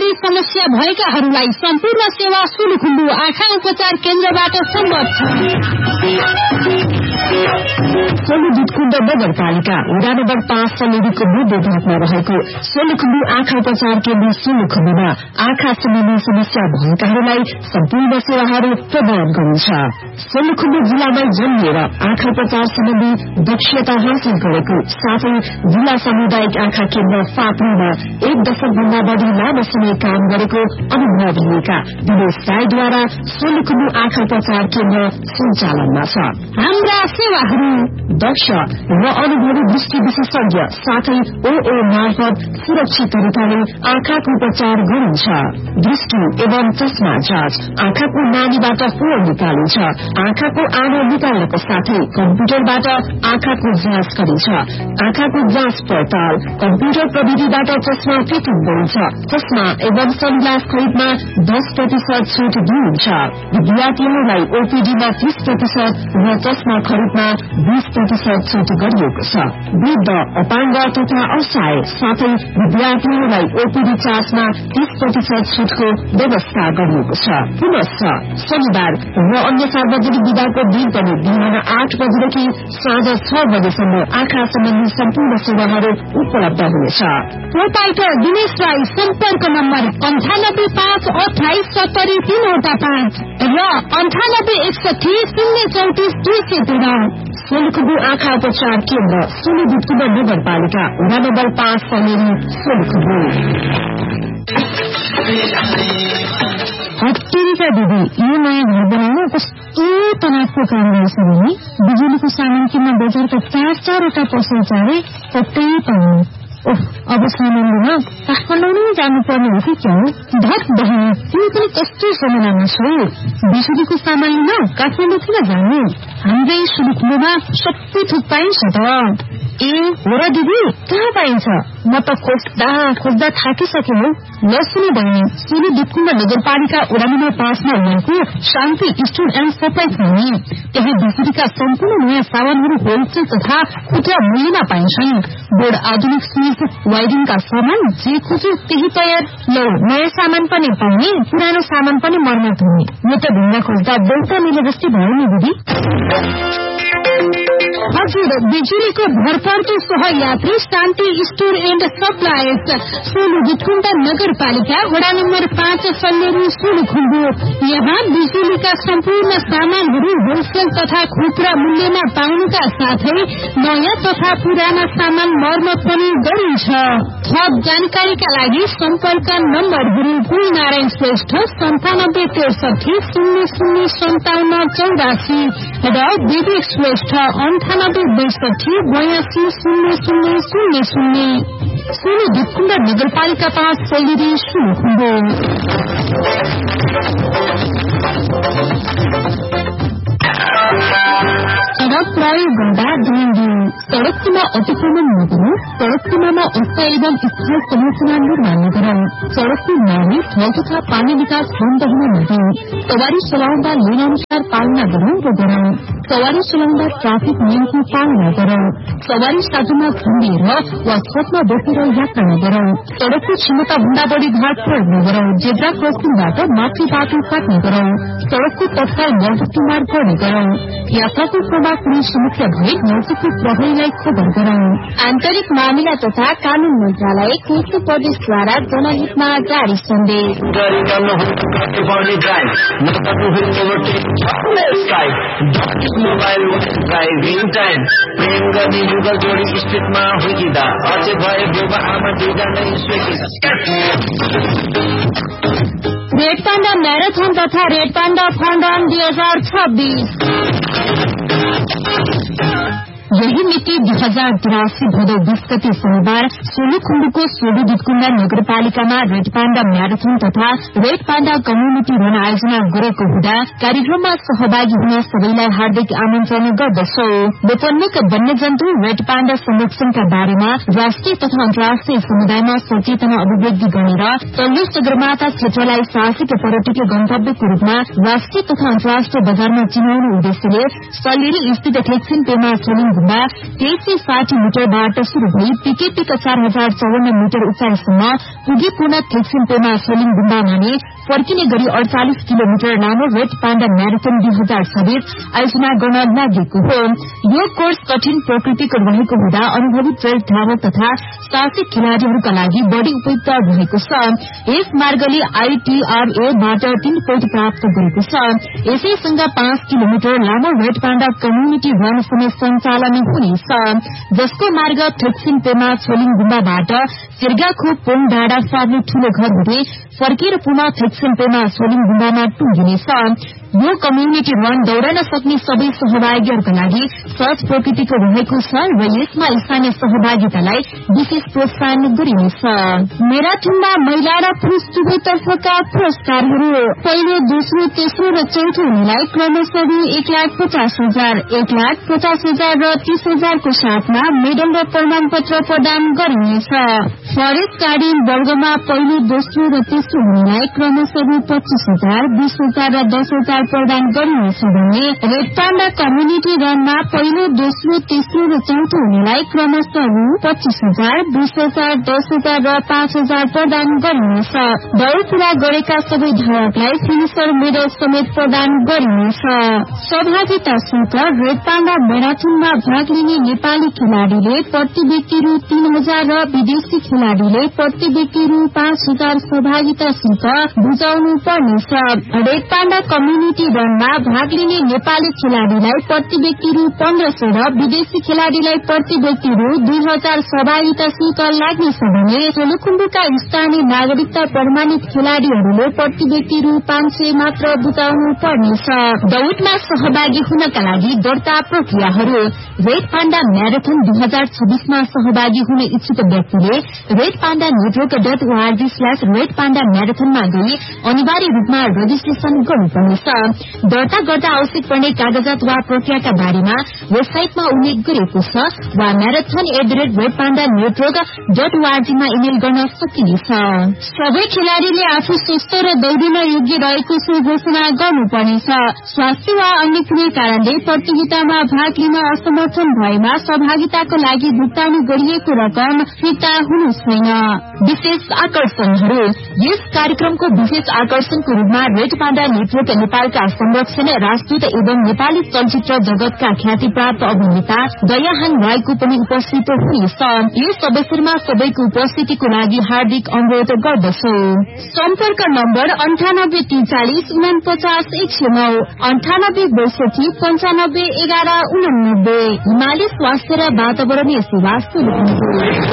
समस्या भएकाहरूलाई सम्पूर्ण सेवा सोलुखुम्बु आँखा उपचार केन्द्रबाट सम्भव छ। सोलुखुम्बु नगरपालिका वडा नम्बर 5 समितिको मध्य भागमा रहेको सोलुखुम्बु आँखा उपचार केन्द्र सोलुखुम्बुमा आँखा सम्बन्धी समस्या भएकाहरूलाई सम्पूर्ण सेवाहरू प्रदान गरिन्छ। सोलुखुम्बु जिल्लामा जन्मिएर आँखा उपचार सम्बन्धी दक्षता हासिल गरेको साथै जिल्ला सामुदायिक आँखा केन्द्र फाप्रीमा 1 दशकभन्दा बढी लामो समय काम गरेको अनुभव लिएका दिनेश राईद्वारा सोलुखुम्बु आँखा उपचार केन्द्र सञ्चालनमा छ। हाम्रा सेवाहरू दक्ष र अनुभवी दृष्टि विशेषज्ञ साथै ओओ मार्फत सुरक्षित तरिकाले आँखाको उपचार गरिन्छ। दृष्टि एवं चस्मा जाँच, आँखाको नानीबाट फोहोर निकालिन्छ, आँखाको आनो निकाल्नको साथै कम्प्युटरबाट आँखाको जाँच गरिन्छ। आँखाको जाँच पडताल, कम्प्युटर प्रविधिबाट चस्मा फिटिङ गरिन्छ। चस्मा एवं सनग्लास खरिदमा 10% छुट दिइन्छ। विद्यार्थीहरूलाई ओपीडीमा 30% र चस्मा खरिदमा 20% छुट गरिएको छ। वृद्ध, अपाङ्ग तथा असहाय साथै विद्यार्थीहरूलाई ओपीडी चार्जमा 30% छुटको व्यवस्था गरिएको छ। पुनश्च शनिबार र अन्य सार्वजनिक विधाको दिन पनि बिहान 8 बजेदेखि साँझ 6 बजेसम्म आँखा सम्बन्धी सम्पूर्ण सेवाहरू उपलब्ध हुनेछ। प्रोपाइटर दिनेश राई सम्पर्क नम्बर 9852287035 र 98163034 सोलुखुम्बु आँखा उपचार केन्द्र सोलुखुम्बु नगरपालिका वडा नम्बर 5 समिति सोलुखुम्बु। हत्तेरीका दिदी, यो नयाँ घर बनाउन कस्तो तनावको काम रहेछ भने बिजुलीको सामान किन्न बजारका 4-4वटा पसल चाहे कतै पाउनु। अब सामान लिन काठमाडौँ नै जानुपर्ने हो कि क्या हो? धत बहिनी, तिमी पनि कस्तो समयमा छौ? बिजुलीको सामान लिन काठमाडौँ किन जाने? हाम्रै सोलुखुम्बुमा सबै थोक पाइन्छ त। ए हो र दिदी, कहाँ पाइन्छ? म त खोज्दा थाकिसके हो। नसुनी बहिनी, सोलुखुम्बु नगरपालिका वडा नम्बर 5 मा रहेको शान्ति स्टोर एन्ड सप्लाई छ नि। त्यही बिजुलीका सम्पूर्ण नयाँ सामानहरू होलसेल तथा खुद्रा मूल्यमा पाइन्छन्। बोर्ड, आधुनिक स्विच, वायरिङका सामान जे खोज्यो त्यही तयार। नयाँ सामान पनि पाउने, पुरानो सामान पनि मर्मत हुने। यो त ढुङ्गा खोज्दा बेलुका मिले जस्तै भयो नि दिदी। हजुर, बिजुलीको भरपर्दो सहयात्री शान्ति स्टोर एन्ड सप्लायर्स सोलुखुम्बु नगरपालिका वडा नम्बर 5 सल्लेरी सोलुखुम्बु। यहाँ बिजुलीका सम्पूर्ण सामानहरू होलसेल तथा खुद्रा मूल्यमा पाउनुका साथै नयाँ तथा पुराना सामान मर्मत पनि गरिन्छ। थप जानकारीका लागि सम्पर्क नम्बरहरू गुलनारायण श्रेष्ठ 9763005784 र विवेक श्रेष्ठ 9862820000। सोलुखुम्बु नगरपालिका 5 सल्लेरी सोलुखुम्बु। सड़क प्रयोग गर्दा ध्यान दिनु। सड़क सीमा अतिक्रमण नगर्नु। सड़क सीमामा अस्थायी एवं स्थायी संरचना निर्माण नगरौं। सड़कको नाली, थल तथा पानी निकास बन्द हुन नदिनु। सवारी चलाउँदा लेन अनुसार पालना गरौं र गरौं। सवारी चलाउँदा ट्राफिक नियमको पालना गरौं। सवारी साधनमा खम्बिएर वा छतमा बसेर यात्रा नगरौं। सड़कको क्षमता भन्दा बढ़ी भाग प्रयोग नगरौं। जेब्रा क्रसिङबाट माथि बाटो काट्ने गरौं। सड़कको तत्काल मर्मती मार्ग गर्ने गरौं। यात्राको क्रममा कुनै समस्या भए नजिकको प्रहरीलाई खबर गरौं। आन्तरिक मामिला तथा कानून मन्त्रालय कोशी प्रदेशद्वारा जनहितमा जारी सन्देश। मोबाइल ड्राइभिङ टाइम प्रेम गर्ने युगल जोडी स्ट्रिटमा हुर्किँदा अझै भए बुबा आमा दुईजना स्वीकृत। रेड पाण्डा मैराथन तथा रेड पाण्डा फन रन 2026 यही मिति 2083 भदौ 20 गते शनिबार सोलुखुम्बुको सोलुखुम्बु नगरपालिकामा रेड पाण्डा म्याराथन तथा रेड पाण्डा कम्युनिटी रन आयोजना गरेको हुँदा कार्यक्रममा सहभागी हुन सबैलाई हार्दिक आमन्त्रण गर्दछौ। वैज्ञानिक वन्यजन्तु रेड पाण्डा संरक्षणका बारेमा राष्ट्रिय तथा अन्तर्राष्ट्रिय समुदायमा सचेतना अभिवृद्धि गरेर तल्लो सगरमाथा क्षेत्रलाई साहसिक पर्यटकीय गन्तव्यको रूपमा राष्ट्रिय तथा अन्तर्राष्ट्रिय बजारमा चिनाउने उद्देश्यले सल्लेरी स्थित ठेक्सिन पेमा स्विमिङ गुम्बा 2360 मिटरबाट शुरू भई पिकेपिक 4054 मिटर उचाइसम्म पुगी पुनः थेक्सिनपेमा सोलिङ गुम्बामा नै फर्किने गरी 48 किलोमिटर लामो रेड पाण्डा म्याराथन 2026 आयोजना गर्न लागेको हो। यो कोर्स कठिन प्रकृतिको रहेको हुँदा अनुभवी ट्रेल धावक तथा साहसिक खेलाड़ीहरूका लागि बढ़ी उपयुक्त रहेको छ। यस मार्गले ITRA-बाट 3 पोइन्ट प्राप्त गरेको छ। यसैसँग 5 किलोमिटर लामो रेड पाण्डा कम्युनिटी रन समय सञ्चालन हुनेछ, जसको मार्ग थेक्सिनपेमा छोलिङ गुम्बाबाट सिर्गाखोप पोङ डाँडा फार्ने ठूलो घर हुँदै फर्केर पुनः थेक्सिनपेमा छोलिङ गुम्बामा टुंगिनेछ। यो कम्युनिटी रन दौड़न सक्ने सबै सहभागीहरूका लागि सहज प्रकृतिको रहेको छ र यसमा स्थानीय सहभागितालाई विशेष प्रोत्साहन गरिनेछ। म्याराथनमा महिला र पुरूष दुवैतर्फका पुरस्कारहरू पहिलो, दोस्रो, तेस्रो र चौथो हुनेलाई क्रमशः 1,50,000, 1,50,000 र 30,000 को साथमा मेडल र प्रमाण पत्र प्रदान गरिनेछ। फरेस्ट गार्डन वर्गमा पहिलो, दोस्रो र तेस्रो हुनेलाई क्रमशः 25,000, 20,000 र 10,000 प्रदान गरिनेछ भने रेड पाण्डा कम्युनिटी रनमा पहिलो, दोस्रो, तेस्रो र चौथो हुनेलाई क्रमशः 25,000, 20,000, 10,000 र 5,000 प्रदान गरिनेछ। दौड़ पूरा गरेका सबै धावकलाई फिनिशर मेडल समेत प्रदान गरिनेछ। सहभागिता शुल्क रेड पाण्डा म्याराथनमा भाग लिने नेपाली खेलाड़ीले प्रति व्यक्ति रु 3,000 र विदेशी खेलाड़ीले प्रति व्यक्ति रु 5,000 सहभागिता शुल्क बुझाउनु पर्नेछ। रेड पाण्डा कम्युनिटी रनमा भाग लिने नेपाली खेलाड़ीलाई प्रति व्यक्ति रु 1,500 र विदेशी खेलाड़ीलाई प्रति व्यक्ति रु 2,000 सहभागिता शुल्क लाग्नेछ भने सोलुखुम्बुका स्थानीय नागरिकता प्रमाणित खेलाड़ीहरूले प्रति व्यक्ति रु 500 मात्र बुझाउनु पर्नेछ। दौड़मा सहभागी हुनका लागि दर्ता प्रक्रियाहरू रेड पाण्डा म्याराथन 2026 मा सहभागी हुन इच्छुक व्यक्तिले redpanda.org/red panda म्याराथनमा गई अनिवार्य रूपमा रजिस्ट्रेशन गर्नुपर्नेछ। दर्ता गर्दा आवश्यक पर्ने कागजात वा प्रक्रियाका बारेमा वेबसाइटमा उल्लेख गरिएको छ वा marathon@redpanda.org मा इमेल गर्न सकिनेछ। सबै खेलाड़ीले आफू स्वस्थ र दौडिन योग्य रहेको सो घोषणा गर्नुपर्नेछ। स्वास्थ्य वा अन्य कुनै कारणले प्रतियोगितामा भाग लिन असमर्थन भएमा सहभागिताको लागि भुक्तानी गरिएको रकम फिर्ता हुनु छैन। विशेष आकर्षणहरू यस कार्यक्रमको विशेष आकर्षणको रूपमा रेड पाण्डा नेटवर्क नेपालका संरक्षण राजदूत एवं नेपाली चलचित्र जगतका ख्यातिप्राप्त अभिनेता दयाहाङ राईको पनि उपस्थित हुनेछ। यस अवसरमा सबैको उपस्थितिको लागि हार्दिक अनुरोध गर्दछु। सम्पर्क नम्बर 9843 49 109, 98 62 95 11 89। हिमाली स्वास्थ्य र वातावरणीय सेवा